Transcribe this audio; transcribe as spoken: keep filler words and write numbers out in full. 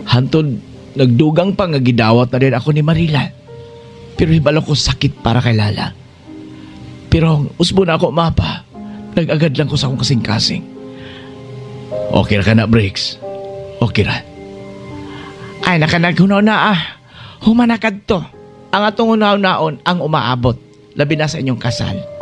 Hantod, nagdugang pa nga gidawat na rin ako ni Marila. Pero hibalo ko sakit para kay Lala. Pero usbo na ako mapa. Nag-agad lang ko sa akong kasing-kasing. Okay ra ka na, Briggs. Okay ra. Ay, nakanaghunaw na ah. Humanakad to. Ang atong unaw-naon ang umaabot. Labi na sa inyong kasal.